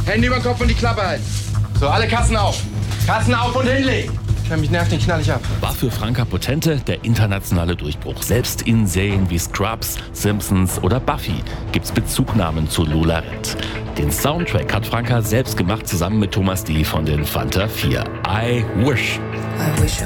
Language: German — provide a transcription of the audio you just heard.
Hände über den Kopf und die Klappe halten. So, alle Kassen auf. Kassen auf und hinlegen. Wenn mich nervt, den knall ich ab. War für Franka Potente der internationale Durchbruch. Selbst in Serien wie Scrubs, Simpsons oder Buffy gibt's Bezugnahmen zu Lola Rent. Den Soundtrack hat Franka selbst gemacht, zusammen mit Thomas D. von den Fanta 4. I Wish.